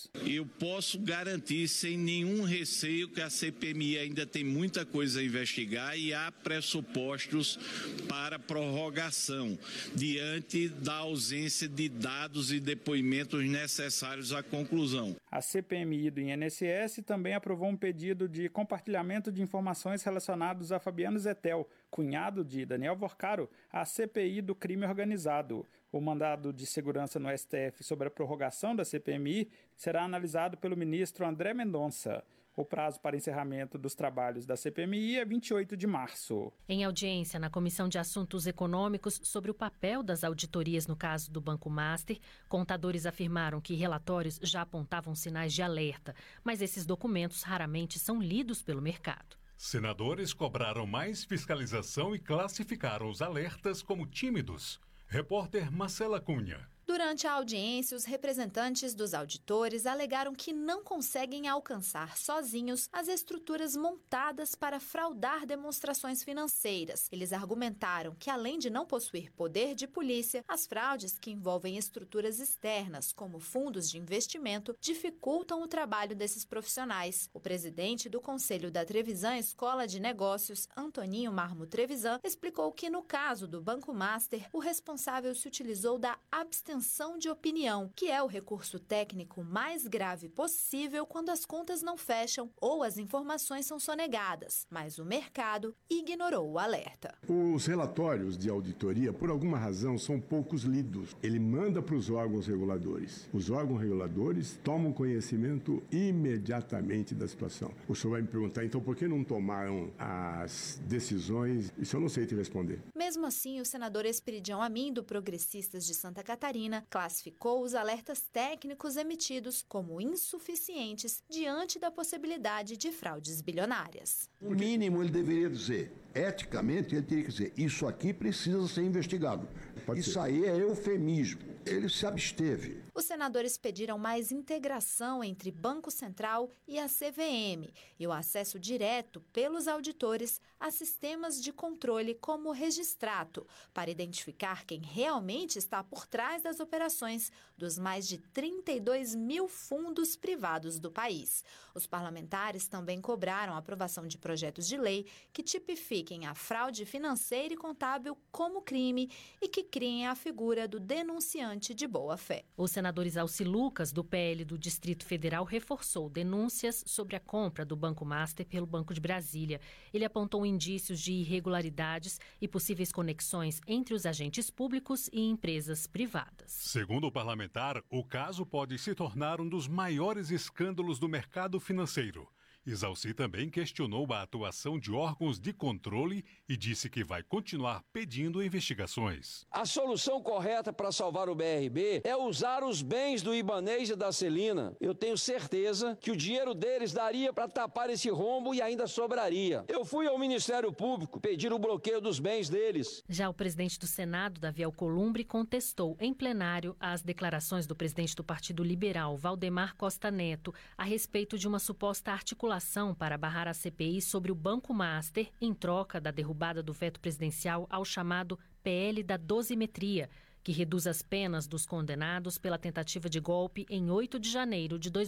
Eu posso garantir sem nenhum receio que a CPMI ainda tem muita coisa a investigar e há pressupostos para prorrogação, diante da ausência de dados e depoimentos necessários à conclusão. A CPMI do INSS também aprovou um pedido de compartilhamento de informações relacionadas a Fabiano Zettel, cunhado de Daniel Vorcaro, à CPI do crime organizado. O mandado de segurança no STF sobre a prorrogação da CPMI será analisado pelo ministro André Mendonça. O prazo para encerramento dos trabalhos da CPMI é 28 de março. Em audiência na Comissão de Assuntos Econômicos sobre o papel das auditorias no caso do Banco Master, contadores afirmaram que relatórios já apontavam sinais de alerta, mas esses documentos raramente são lidos pelo mercado. Senadores cobraram mais fiscalização e classificaram os alertas como tímidos. Repórter Marcela Cunha. Durante a audiência, os representantes dos auditores alegaram que não conseguem alcançar sozinhos as estruturas montadas para fraudar demonstrações financeiras. Eles argumentaram que, além de não possuir poder de polícia, as fraudes que envolvem estruturas externas, como fundos de investimento, dificultam o trabalho desses profissionais. O presidente do Conselho da Trevisan Escola de Negócios, Antoninho Marmo Trevisan, explicou que, no caso do Banco Master, o responsável se utilizou da abstenção de opinião, que é o recurso técnico mais grave possível quando as contas não fecham ou as informações são sonegadas, mas o mercado ignorou o alerta. Os relatórios de auditoria, por alguma razão, são poucos lidos. Ele manda para os órgãos reguladores. Os órgãos reguladores tomam conhecimento imediatamente da situação. O senhor vai me perguntar, então, por que não tomaram as decisões? Isso eu não sei te responder. Mesmo assim, o senador Esperidião Amin, do Progressistas de Santa Catarina, classificou os alertas técnicos emitidos como insuficientes diante da possibilidade de fraudes bilionárias. O mínimo ele deveria dizer, eticamente ele teria que dizer, isso aqui precisa ser investigado. Isso aí é eufemismo. Ele se absteve. Os senadores pediram mais integração entre Banco Central e a CVM e o acesso direto pelos auditores a sistemas de controle como o Registrato, para identificar quem realmente está por trás das operações dos mais de 32 mil fundos privados do país. Os parlamentares também cobraram a aprovação de projetos de lei que tipifiquem a fraude financeira e contábil como crime e que criem a figura do denunciante de boa-fé. O senador Isalci Lucas, do PL do Distrito Federal, reforçou denúncias sobre a compra do Banco Master pelo Banco de Brasília. Ele apontou indícios de irregularidades e possíveis conexões entre os agentes públicos e empresas privadas. Segundo o parlamentar, o caso pode se tornar um dos maiores escândalos do mercado financeiro. Isalci também questionou a atuação de órgãos de controle e disse que vai continuar pedindo investigações. A solução correta para salvar o BRB é usar os bens do Ibanez e da Celina. Eu tenho certeza que o dinheiro deles daria para tapar esse rombo e ainda sobraria. Eu fui ao Ministério Público pedir o bloqueio dos bens deles. Já o presidente do Senado, Davi Alcolumbre, contestou em plenário as declarações do presidente do Partido Liberal, Valdemar Costa Neto, a respeito de uma suposta articulação para barrar a CPI sobre o Banco Master em troca da derrubada do veto presidencial ao chamado PL da dosimetria, que reduz as penas dos condenados pela tentativa de golpe em 8 de janeiro de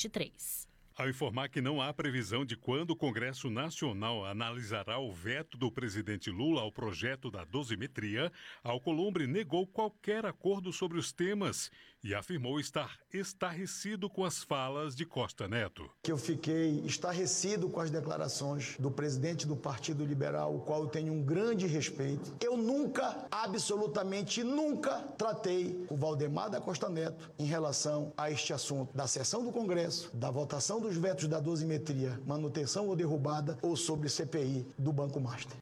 2023. Ao informar que não há previsão de quando o Congresso Nacional analisará o veto do presidente Lula ao projeto da dosimetria, Alcolumbre negou qualquer acordo sobre os temas e afirmou estar estarrecido com as falas de Costa Neto. Eu fiquei estarrecido com as declarações do presidente do Partido Liberal, o qual eu tenho um grande respeito. Eu nunca, absolutamente nunca, tratei o Valdemar da Costa Neto em relação a este assunto da sessão do Congresso, da votação dos vetos da dosimetria, manutenção ou derrubada, ou sobre CPI do Banco Master.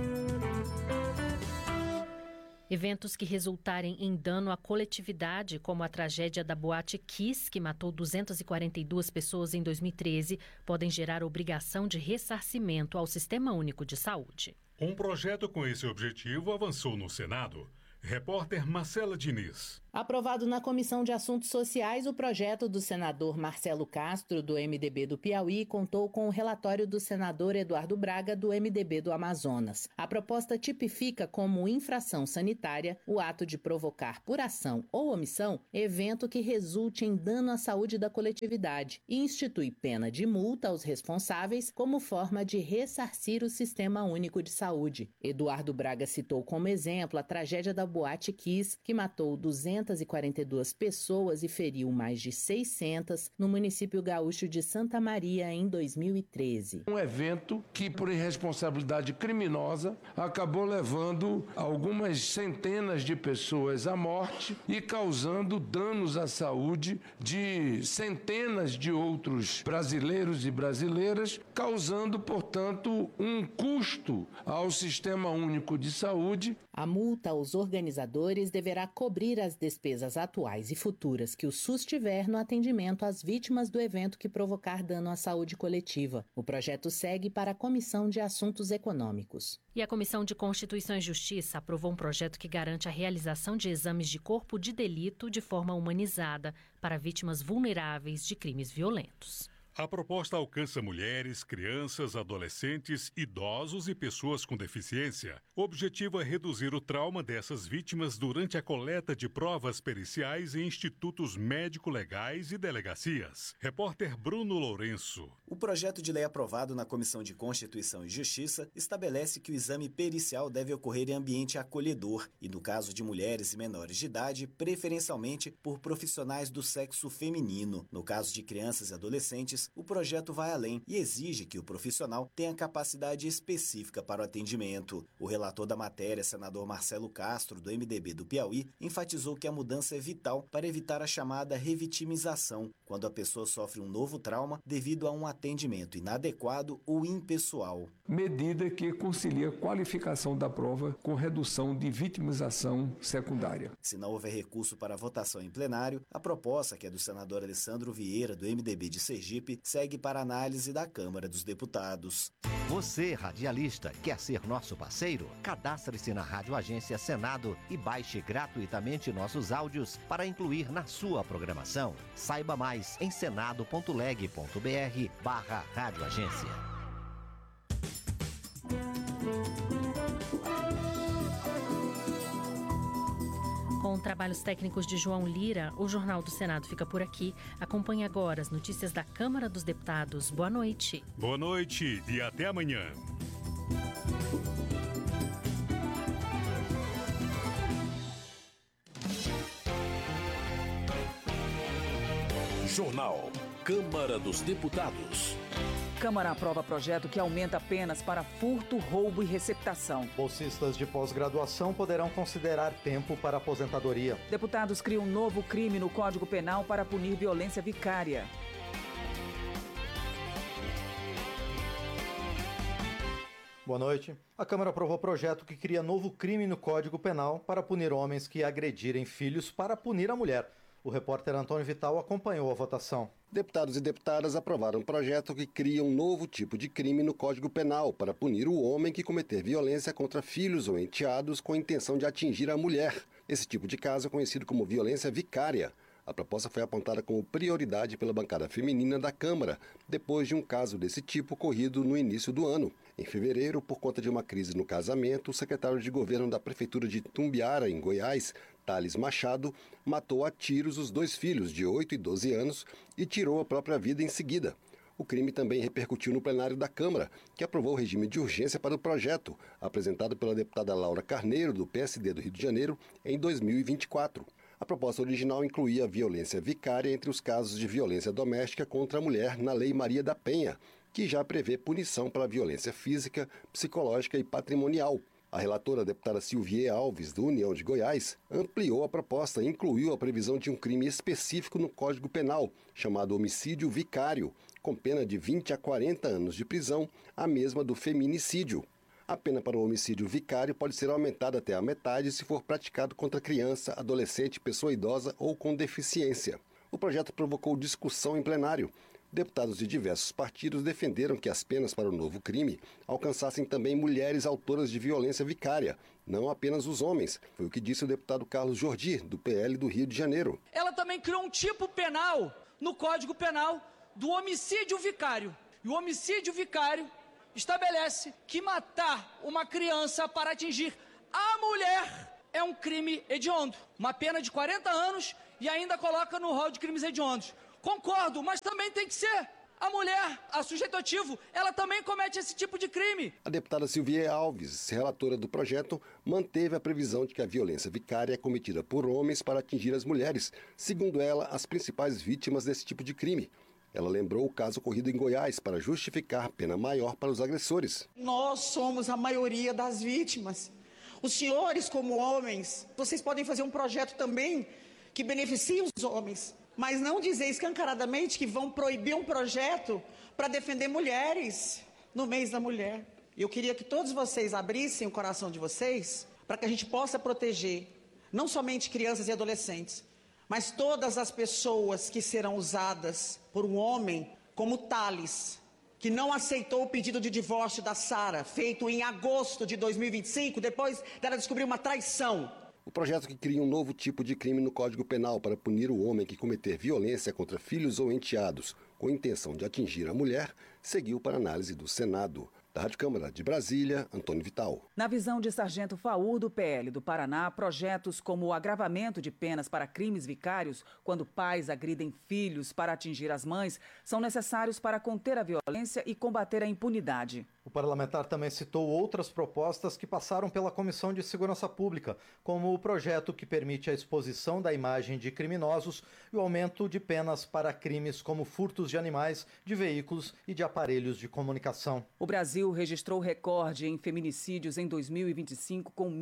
Eventos que resultarem em dano à coletividade, como a tragédia da Boate Kiss, que matou 242 pessoas em 2013, podem gerar obrigação de ressarcimento ao Sistema Único de Saúde. Um projeto com esse objetivo avançou no Senado. Repórter Marcela Diniz. Aprovado na Comissão de Assuntos Sociais, o projeto do senador Marcelo Castro, do MDB do Piauí, contou com o relatório do senador Eduardo Braga, do MDB do Amazonas. A proposta tipifica como infração sanitária o ato de provocar por ação ou omissão evento que resulte em dano à saúde da coletividade e institui pena de multa aos responsáveis como forma de ressarcir o Sistema Único de Saúde. Eduardo Braga citou como exemplo a tragédia da Boate Kiss, que matou 242 pessoas e feriu mais de 600 no município gaúcho de Santa Maria em 2013. Um evento que, por irresponsabilidade criminosa, acabou levando algumas centenas de pessoas à morte e causando danos à saúde de centenas de outros brasileiros e brasileiras, causando, portanto, um custo ao Sistema Único de Saúde. A multa aos organizadores deverá cobrir as despesas atuais e futuras que o SUS tiver no atendimento às vítimas do evento que provocar dano à saúde coletiva. O projeto segue para a Comissão de Assuntos Econômicos. E a Comissão de Constituição e Justiça aprovou um projeto que garante a realização de exames de corpo de delito de forma humanizada para vítimas vulneráveis de crimes violentos. A proposta alcança mulheres, crianças, adolescentes, idosos e pessoas com deficiência. O objetivo é reduzir o trauma dessas vítimas durante a coleta de provas periciais em institutos médico-legais e delegacias. Repórter Bruno Lourenço. O projeto de lei aprovado na Comissão de Constituição e Justiça estabelece que o exame pericial deve ocorrer em ambiente acolhedor e, no caso de mulheres e menores de idade, preferencialmente por profissionais do sexo feminino. No caso de crianças e adolescentes, o projeto vai além e exige que o profissional tenha capacidade específica para o atendimento. O relator da matéria, senador Marcelo Castro, do MDB do Piauí, enfatizou que a mudança é vital para evitar a chamada revitimização, quando a pessoa sofre um novo trauma devido a um atendimento inadequado ou impessoal. Medida que concilia qualificação da prova com redução de vitimização secundária. Se não houver recurso para votação em plenário, a proposta, que é do senador Alessandro Vieira, do MDB de Sergipe, segue para análise da Câmara dos Deputados. Você, radialista, quer ser nosso parceiro? Cadastre-se na Rádio Agência Senado e baixe gratuitamente nossos áudios para incluir na sua programação. Saiba mais em senado.leg.br/radioagência. Com trabalhos técnicos de João Lira, o Jornal do Senado fica por aqui. Acompanhe agora as notícias da Câmara dos Deputados. Boa noite. Boa noite e até amanhã. Jornal Câmara dos Deputados. Câmara aprova projeto que aumenta penas para furto, roubo e receptação. Bolsistas de pós-graduação poderão considerar tempo para aposentadoria. Deputados criam um novo crime no Código Penal para punir violência vicária. Boa noite. A Câmara aprovou projeto que cria novo crime no Código Penal para punir homens que agredirem filhos para punir a mulher. O repórter Antônio Vital acompanhou a votação. Deputados e deputadas aprovaram um projeto que cria um novo tipo de crime no Código Penal para punir o homem que cometer violência contra filhos ou enteados com a intenção de atingir a mulher. Esse tipo de caso é conhecido como violência vicária. A proposta foi apontada como prioridade pela bancada feminina da Câmara, depois de um caso desse tipo ocorrido no início do ano. Em fevereiro, por conta de uma crise no casamento, o secretário de governo da prefeitura de Tumbiara, em Goiás, Thales Machado, matou a tiros os dois filhos de 8 e 12 anos e tirou a própria vida em seguida. O crime também repercutiu no plenário da Câmara, que aprovou o regime de urgência para o projeto, apresentado pela deputada Laura Carneiro, do PSD do Rio de Janeiro, em 2024. A proposta original incluía a violência vicária entre os casos de violência doméstica contra a mulher na Lei Maria da Penha, que já prevê punição para violência física, psicológica e patrimonial. A relatora, a deputada Silvia Alves, do União de Goiás, ampliou a proposta e incluiu a previsão de um crime específico no Código Penal, chamado homicídio vicário, com pena de 20 a 40 anos de prisão, a mesma do feminicídio. A pena para o homicídio vicário pode ser aumentada até a metade se for praticado contra criança, adolescente, pessoa idosa ou com deficiência. O projeto provocou discussão em plenário. Deputados de diversos partidos defenderam que as penas para o novo crime alcançassem também mulheres autoras de violência vicária, não apenas os homens. Foi o que disse o deputado Carlos Jordi, do PL do Rio de Janeiro. Ela também criou um tipo penal no Código Penal do homicídio vicário. E o homicídio vicário estabelece que matar uma criança para atingir a mulher é um crime hediondo. Uma pena de 40 anos e ainda coloca no rol de crimes hediondos. Concordo, mas também tem que ser. A mulher, a sujeito ativo, ela também comete esse tipo de crime. A deputada Silvia Alves, relatora do projeto, manteve a previsão de que a violência vicária é cometida por homens para atingir as mulheres, segundo ela, as principais vítimas desse tipo de crime. Ela lembrou o caso ocorrido em Goiás para justificar pena maior para os agressores. Nós somos a maioria das vítimas. Os senhores, como homens, vocês podem fazer um projeto também que beneficie os homens. Mas não dizer escancaradamente que vão proibir um projeto para defender mulheres no mês da mulher. Eu queria que todos vocês abrissem o coração de vocês para que a gente possa proteger não somente crianças e adolescentes, mas todas as pessoas que serão usadas por um homem como Thales, que não aceitou o pedido de divórcio da Sara, feito em agosto de 2025, depois dela descobrir uma traição. O projeto que cria um novo tipo de crime no Código Penal para punir o homem que cometer violência contra filhos ou enteados com intenção de atingir a mulher seguiu para análise do Senado. Da Rádio Câmara de Brasília, Antônio Vital. Na visão de Sargento Faur, do PL do Paraná, projetos como o agravamento de penas para crimes vicários, quando pais agridem filhos para atingir as mães, são necessários para conter a violência e combater a impunidade. O parlamentar também citou outras propostas que passaram pela Comissão de Segurança Pública, como o projeto que permite a exposição da imagem de criminosos e o aumento de penas para crimes como furtos de animais, de veículos e de aparelhos de comunicação. O Brasil registrou recorde em feminicídios em 2025, com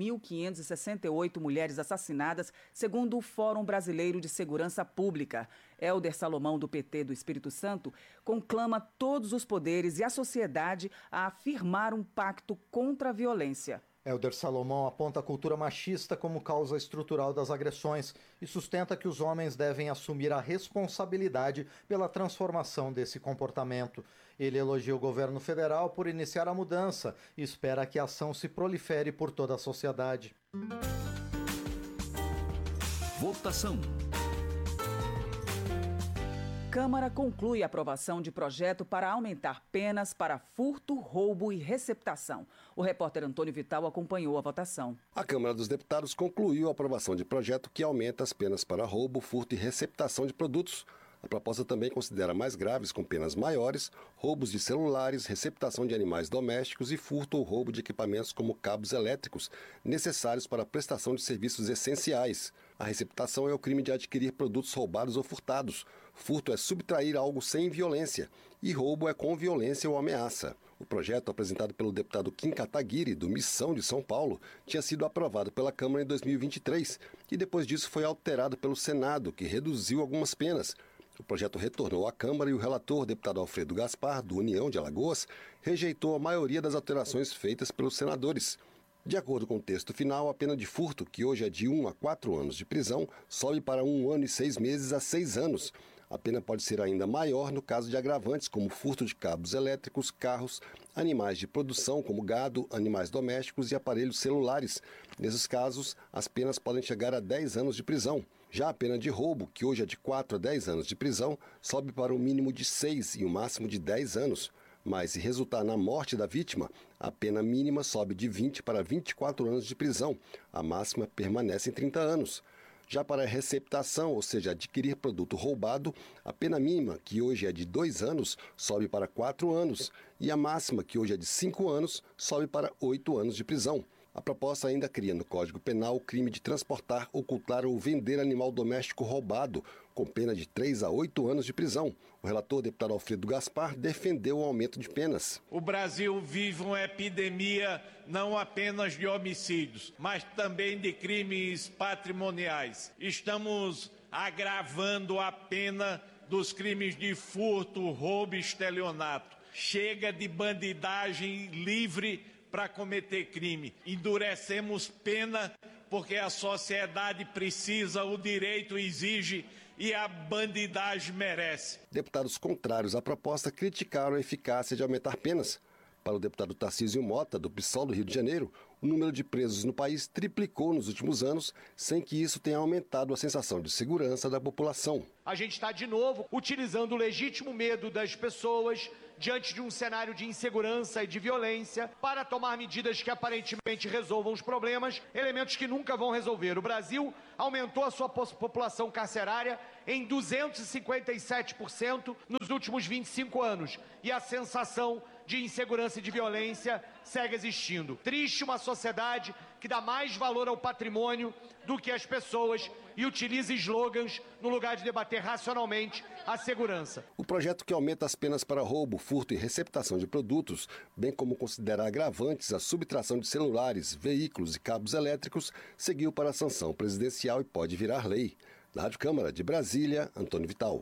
1.568 mulheres assassinadas, segundo o Fórum Brasileiro de Segurança Pública. Hélder Salomão, do PT do Espírito Santo, conclama todos os poderes e a sociedade a afirmar um pacto contra a violência. Hélder Salomão aponta a cultura machista como causa estrutural das agressões e sustenta que os homens devem assumir a responsabilidade pela transformação desse comportamento. Ele elogia o governo federal por iniciar a mudança e espera que a ação se prolifere por toda a sociedade. Votação. Câmara conclui a aprovação de projeto para aumentar penas para furto, roubo e receptação. O repórter Antônio Vital acompanhou a votação. A Câmara dos Deputados concluiu a aprovação de projeto que aumenta as penas para roubo, furto e receptação de produtos. A proposta também considera mais graves, com penas maiores, roubos de celulares, receptação de animais domésticos e furto ou roubo de equipamentos como cabos elétricos, necessários para a prestação de serviços essenciais. A receptação é o crime de adquirir produtos roubados ou furtados. Furto é subtrair algo sem violência. E roubo é com violência ou ameaça. O projeto, apresentado pelo deputado Kim Kataguiri, do Missão de São Paulo, tinha sido aprovado pela Câmara em 2023 e depois disso foi alterado pelo Senado, que reduziu algumas penas. O projeto retornou à Câmara e o relator, deputado Alfredo Gaspar, do União de Alagoas, rejeitou a maioria das alterações feitas pelos senadores. De acordo com o texto final, a pena de furto, que hoje é de 1 a 4 anos de prisão, sobe para 1 ano e 6 meses a 6 anos. A pena pode ser ainda maior no caso de agravantes, como furto de cabos elétricos, carros, animais de produção, como gado, animais domésticos e aparelhos celulares. Nesses casos, as penas podem chegar a 10 anos de prisão. Já a pena de roubo, que hoje é de 4 a 10 anos de prisão, sobe para um mínimo de 6 e o máximo de 10 anos. Mas se resultar na morte da vítima, a pena mínima sobe de 20 para 24 anos de prisão. A máxima permanece em 30 anos. Já para a receptação, ou seja, adquirir produto roubado, a pena mínima, que hoje é de 2 anos, sobe para 4 anos. E a máxima, que hoje é de 5 anos, sobe para 8 anos de prisão. A proposta ainda cria no Código Penal o crime de transportar, ocultar ou vender animal doméstico roubado, com pena de 3 a 8 anos de prisão. O relator, deputado Alfredo Gaspar, defendeu o aumento de penas. O Brasil vive uma epidemia não apenas de homicídios, mas também de crimes patrimoniais. Estamos agravando a pena dos crimes de furto, roubo e estelionato. Chega de bandidagem livre para cometer crime. Endurecemos pena porque a sociedade precisa, o direito exige e a bandidagem merece. Deputados contrários à proposta criticaram a eficácia de aumentar penas. Para o deputado Tarcísio Mota, do PSOL do Rio de Janeiro, O número de presos no país triplicou nos últimos anos, sem que isso tenha aumentado a sensação de segurança da população. A gente está, de novo, utilizando o legítimo medo das pessoas diante de um cenário de insegurança e de violência para tomar medidas que aparentemente resolvam os problemas, elementos que nunca vão resolver. O Brasil aumentou a sua população carcerária em 257% nos últimos 25 anos e a sensação de insegurança e de violência segue existindo. Triste uma sociedade que dá mais valor ao patrimônio do que às pessoas e utiliza slogans no lugar de debater racionalmente a segurança. O projeto, que aumenta as penas para roubo, furto e receptação de produtos, bem como considera agravantes a subtração de celulares, veículos e cabos elétricos, seguiu para a sanção presidencial e pode virar lei. Da Rádio Câmara de Brasília, Antônio Vital.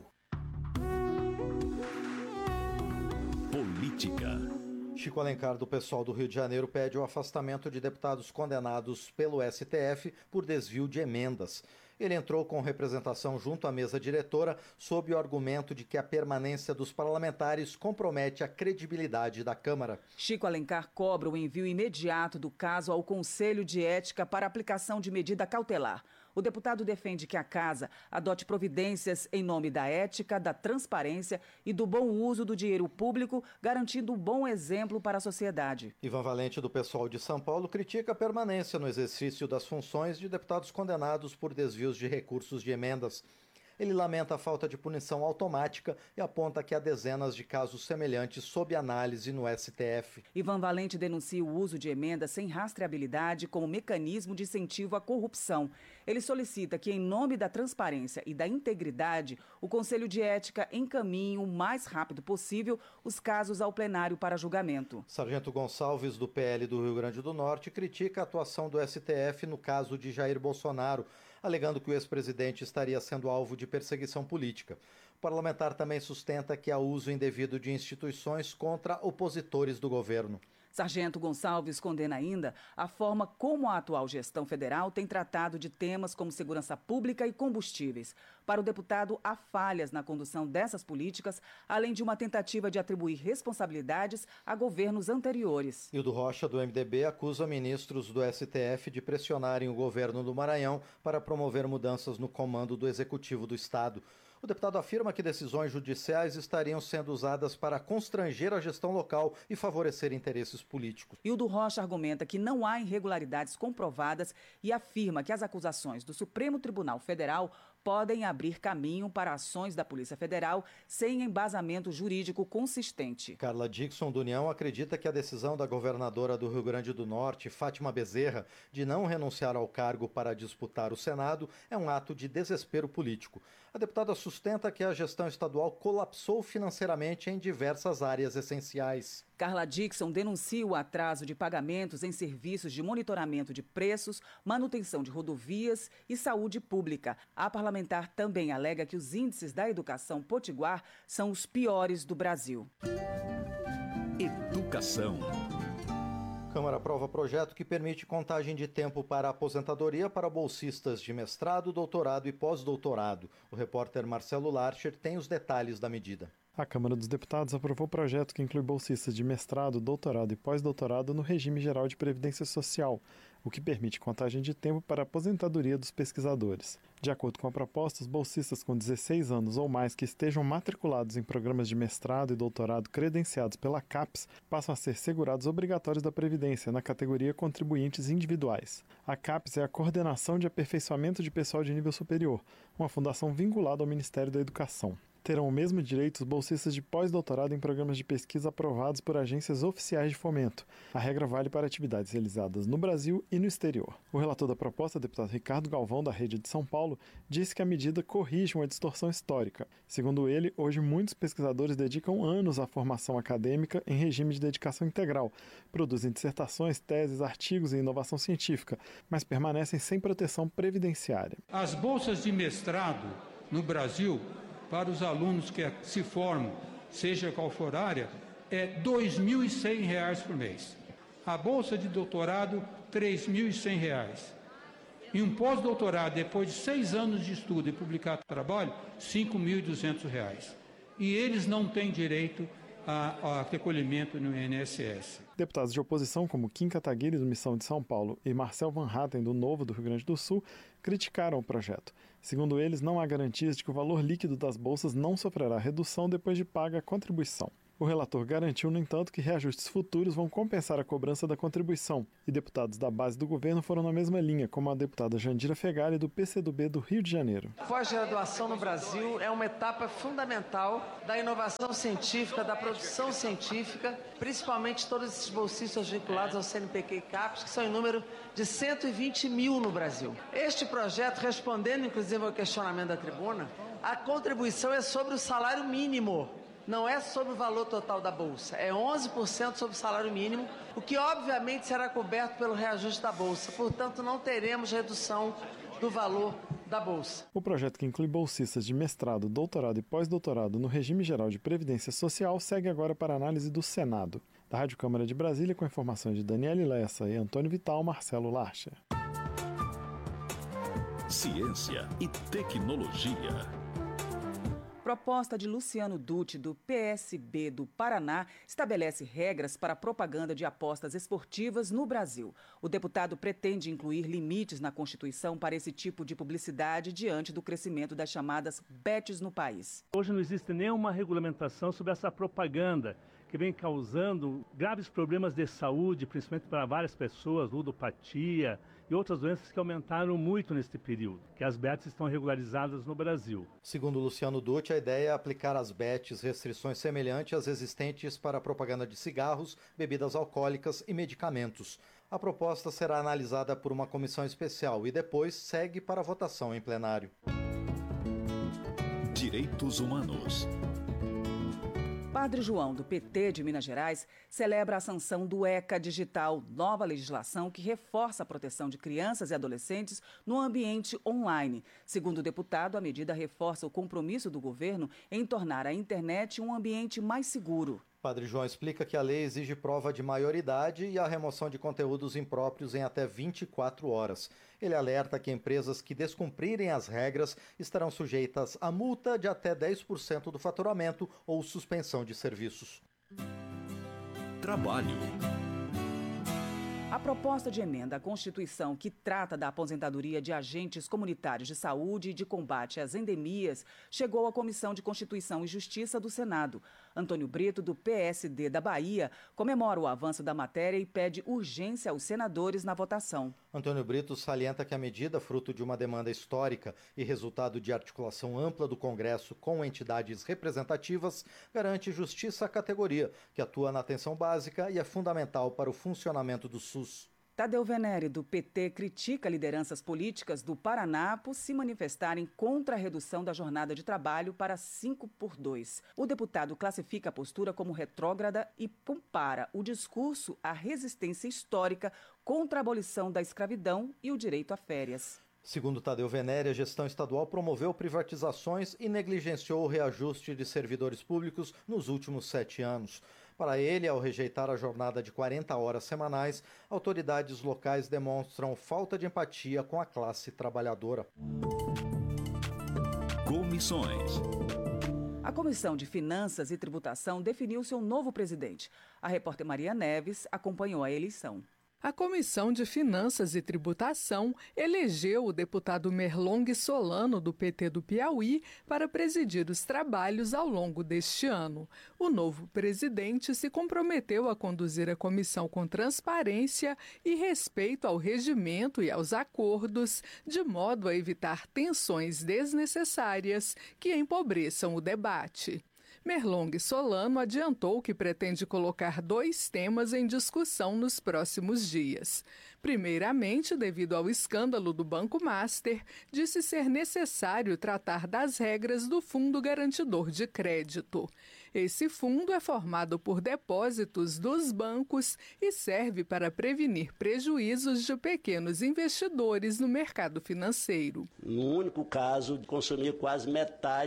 Política. Chico Alencar, do PSOL do Rio de Janeiro, pede o afastamento de deputados condenados pelo STF por desvio de emendas. Ele entrou com representação junto à mesa diretora sob o argumento de que a permanência dos parlamentares compromete a credibilidade da Câmara. Chico Alencar cobra o envio imediato do caso ao Conselho de Ética para aplicação de medida cautelar. O deputado defende que a Casa adote providências em nome da ética, da transparência e do bom uso do dinheiro público, garantindo um bom exemplo para a sociedade. Ivan Valente, do PSOL de São Paulo, critica a permanência no exercício das funções de deputados condenados por desvios de recursos de emendas. Ele lamenta a falta de punição automática e aponta que há dezenas de casos semelhantes sob análise no STF. Ivan Valente denuncia o uso de emendas sem rastreabilidade como mecanismo de incentivo à corrupção. Ele solicita que, em nome da transparência e da integridade, o Conselho de Ética encaminhe o mais rápido possível os casos ao plenário para julgamento. Sargento Gonçalves, do PL do Rio Grande do Norte, critica a atuação do STF no caso de Jair Bolsonaro, alegando que o ex-presidente estaria sendo alvo de perseguição política. O parlamentar também sustenta que há uso indevido de instituições contra opositores do governo. Sargento Gonçalves condena ainda a forma como a atual gestão federal tem tratado de temas como segurança pública e combustíveis. Para o deputado, há falhas na condução dessas políticas, além de uma tentativa de atribuir responsabilidades a governos anteriores. Hildo Rocha, do MDB, acusa ministros do STF de pressionarem o governo do Maranhão para promover mudanças no comando do Executivo do Estado. O deputado afirma que decisões judiciais estariam sendo usadas para constranger a gestão local e favorecer interesses políticos. Hildo Rocha argumenta que não há irregularidades comprovadas e afirma que as acusações do Supremo Tribunal Federal podem abrir caminho para ações da Polícia Federal sem embasamento jurídico consistente. Carla Dickson, do União, acredita que a decisão da governadora do Rio Grande do Norte, Fátima Bezerra, de não renunciar ao cargo para disputar o Senado é um ato de desespero político. A deputada sustenta que a gestão estadual colapsou financeiramente em diversas áreas essenciais. Carla Dickson denuncia o atraso de pagamentos em serviços de monitoramento de preços, manutenção de rodovias e saúde pública. A parlamentar também alega que os índices da educação potiguar são os piores do Brasil. Educação. Câmara aprova projeto que permite contagem de tempo para aposentadoria para bolsistas de mestrado, doutorado e pós-doutorado. O repórter Marcelo Larcher tem os detalhes da medida. A Câmara dos Deputados aprovou o projeto que inclui bolsistas de mestrado, doutorado e pós-doutorado no regime geral de previdência social, o que permite contagem de tempo para a aposentadoria dos pesquisadores. De acordo com a proposta, os bolsistas com 16 anos ou mais que estejam matriculados em programas de mestrado e doutorado credenciados pela CAPES passam a ser segurados obrigatórios da Previdência, na categoria contribuintes individuais. A CAPES é a Coordenação de Aperfeiçoamento de Pessoal de Nível Superior, uma fundação vinculada ao Ministério da Educação. Terão o mesmo direito os bolsistas de pós-doutorado em programas de pesquisa aprovados por agências oficiais de fomento. A regra vale para atividades realizadas no Brasil e no exterior. O relator da proposta, deputado Ricardo Galvão, da Rede de São Paulo, disse que a medida corrige uma distorção histórica. Segundo ele, hoje muitos pesquisadores dedicam anos à formação acadêmica em regime de dedicação integral, produzem dissertações, teses, artigos e inovação científica, mas permanecem sem proteção previdenciária. As bolsas de mestrado no Brasil, para os alunos que se formam, seja qual for a área, é R$ 2.100 por mês. A bolsa de doutorado, R$ 3.100. E um pós-doutorado, depois de 6 anos de estudo e publicar trabalho, R$ 5.200. E eles não têm direito a recolhimento no INSS. Deputados de oposição como Kim Kataguiri, do Missão de São Paulo, e Marcel Van Hatten, do Novo do Rio Grande do Sul, criticaram o projeto. Segundo eles, não há garantias de que o valor líquido das bolsas não sofrerá redução depois de paga a contribuição. O relator garantiu, no entanto, que reajustes futuros vão compensar a cobrança da contribuição, e deputados da base do governo foram na mesma linha, como a deputada Jandira Fegali, do PCdoB do Rio de Janeiro. Pós-graduação no Brasil é uma etapa fundamental da inovação científica, da produção científica, principalmente todos esses bolsistas vinculados ao CNPq e CAPES, que são em número de 120 mil no Brasil. Este projeto, respondendo inclusive ao questionamento da tribuna, a contribuição é sobre o salário mínimo. Não é sobre o valor total da Bolsa, é 11% sobre o salário mínimo, o que obviamente será coberto pelo reajuste da Bolsa. Portanto, não teremos redução do valor da Bolsa. O projeto, que inclui bolsistas de mestrado, doutorado e pós-doutorado no regime geral de previdência social, segue agora para análise do Senado. Da Rádio Câmara de Brasília, com informações de Daniele Lessa e Antônio Vital, Marcelo Larcher. Ciência e tecnologia. Proposta de Luciano Dutti, do PSB do Paraná, estabelece regras para a propaganda de apostas esportivas no Brasil. O deputado pretende incluir limites na Constituição para esse tipo de publicidade diante do crescimento das chamadas bets no país. Hoje não existe nenhuma regulamentação sobre essa propaganda, que vem causando graves problemas de saúde, principalmente para várias pessoas, ludopatia e outras doenças que aumentaram muito neste período, que as bets estão regularizadas no Brasil. Segundo Luciano Dutti, a ideia é aplicar às bets restrições semelhantes às existentes para a propaganda de cigarros, bebidas alcoólicas e medicamentos. A proposta será analisada por uma comissão especial e depois segue para votação em plenário. Direitos Humanos. Padre João, do PT de Minas Gerais, celebra a sanção do ECA Digital, nova legislação que reforça a proteção de crianças e adolescentes no ambiente online. Segundo o deputado, a medida reforça o compromisso do governo em tornar a internet um ambiente mais seguro. Padre João explica que a lei exige prova de maioridade e a remoção de conteúdos impróprios em até 24 horas. Ele alerta que empresas que descumprirem as regras estarão sujeitas a multa de até 10% do faturamento ou suspensão de serviços. Trabalho. A proposta de emenda à Constituição que trata da aposentadoria de agentes comunitários de saúde e de combate às endemias chegou à Comissão de Constituição e Justiça do Senado. Antônio Brito, do PSD da Bahia, comemora o avanço da matéria e pede urgência aos senadores na votação. Antônio Brito salienta que a medida, fruto de uma demanda histórica e resultado de articulação ampla do Congresso com entidades representativas, garante justiça à categoria, que atua na atenção básica e é fundamental para o funcionamento do SUS. Tadeu Venere, do PT, critica lideranças políticas do Paraná por se manifestarem contra a redução da jornada de trabalho para 5x2. O deputado classifica a postura como retrógrada e compara o discurso à resistência histórica contra a abolição da escravidão e o direito a férias. Segundo Tadeu Venere, a gestão estadual promoveu privatizações e negligenciou o reajuste de servidores públicos nos últimos 7 anos. Para ele, ao rejeitar a jornada de 40 horas semanais, autoridades locais demonstram falta de empatia com a classe trabalhadora. Comissões. A Comissão de Finanças e Tributação definiu seu novo presidente. A repórter Maria Neves acompanhou a eleição. A Comissão de Finanças e Tributação elegeu o deputado Merlong Solano, do PT do Piauí, para presidir os trabalhos ao longo deste ano. O novo presidente se comprometeu a conduzir a comissão com transparência e respeito ao regimento e aos acordos, de modo a evitar tensões desnecessárias que empobreçam o debate. Merlong Solano adiantou que pretende colocar 2 temas em discussão nos próximos dias. Primeiramente, devido ao escândalo do Banco Master, disse ser necessário tratar das regras do Fundo Garantidor de Crédito. Esse fundo é formado por depósitos dos bancos e serve para prevenir prejuízos de pequenos investidores no mercado financeiro. No único caso, consumir quase metade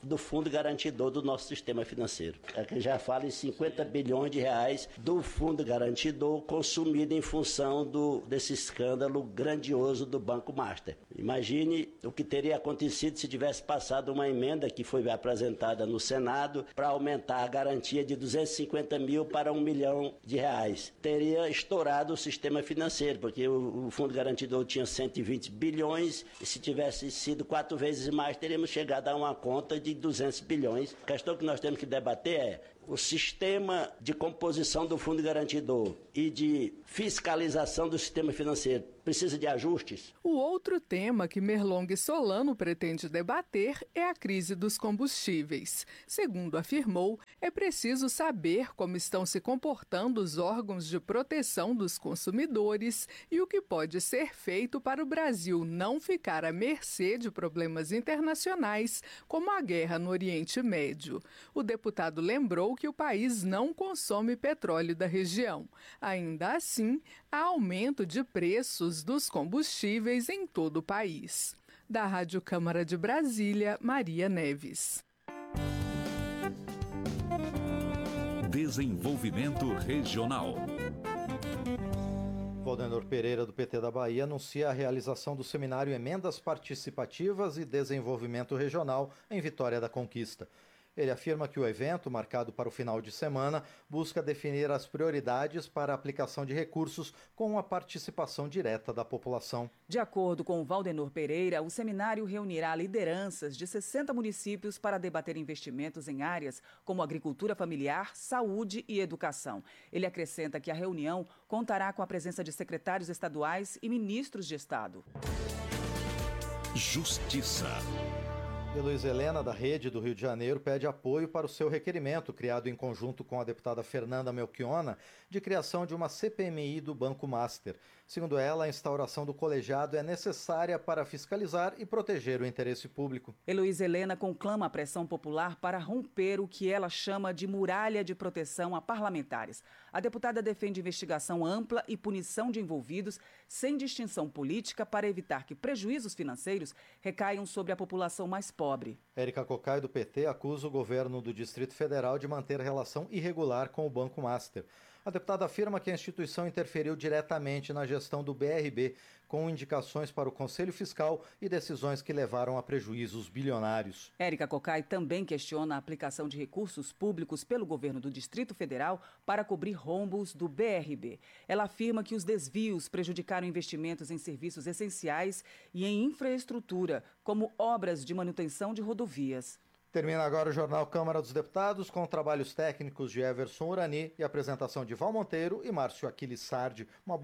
do fundo garantidor do nosso sistema financeiro. Aqui já fala em 50 bilhões de reais do fundo garantidor consumido em função desse escândalo grandioso do Banco Master. Imagine o que teria acontecido se tivesse passado uma emenda que foi apresentada no Senado para aumentar a garantia de 250 mil para 1 milhão de reais. Teria estourado o sistema financeiro, porque o fundo garantidor tinha 120 bilhões e se tivesse sido 4 vezes mais, teríamos chegado a uma conta de 200 bilhões. A questão que nós temos que debater é o sistema de composição do fundo garantidor e de fiscalização do sistema financeiro precisa de ajustes? O outro tema que Merlong Solano pretende debater é a crise dos combustíveis. Segundo afirmou, é preciso saber como estão se comportando os órgãos de proteção dos consumidores e o que pode ser feito para o Brasil não ficar à mercê de problemas internacionais, como a guerra no Oriente Médio. O deputado lembrou que o país não consome petróleo da região. Ainda assim, há aumento de preços dos combustíveis em todo o país. Da Rádio Câmara de Brasília, Maria Neves. Desenvolvimento Regional. Valdenor Pereira, do PT da Bahia, anuncia a realização do seminário Emendas Participativas e Desenvolvimento Regional em Vitória da Conquista. Ele afirma que o evento, marcado para o final de semana, busca definir as prioridades para a aplicação de recursos com a participação direta da população. De acordo com Valdenor Pereira, o seminário reunirá lideranças de 60 municípios para debater investimentos em áreas como agricultura familiar, saúde e educação. Ele acrescenta que a reunião contará com a presença de secretários estaduais e ministros de Estado. Justiça. Luiz Helena, da Rede do Rio de Janeiro, pede apoio para o seu requerimento, criado em conjunto com a deputada Fernanda Melchiona, de criação de uma CPMI do Banco Master. Segundo ela, a instauração do colegiado é necessária para fiscalizar e proteger o interesse público. Heloísa Helena conclama a pressão popular para romper o que ela chama de muralha de proteção a parlamentares. A deputada defende investigação ampla e punição de envolvidos, sem distinção política, para evitar que prejuízos financeiros recaiam sobre a população mais pobre. Érica Cocai, do PT, acusa o governo do Distrito Federal de manter relação irregular com o Banco Master. A deputada afirma que a instituição interferiu diretamente na gestão do BRB, com indicações para o Conselho Fiscal e decisões que levaram a prejuízos bilionários. Érica Cocai também questiona a aplicação de recursos públicos pelo governo do Distrito Federal para cobrir rombos do BRB. Ela afirma que os desvios prejudicaram investimentos em serviços essenciais e em infraestrutura, como obras de manutenção de rodovias. Termina agora o Jornal Câmara dos Deputados, com trabalhos técnicos de Everson Urani e apresentação de Val Monteiro e Márcio Aquiles Sardi. Uma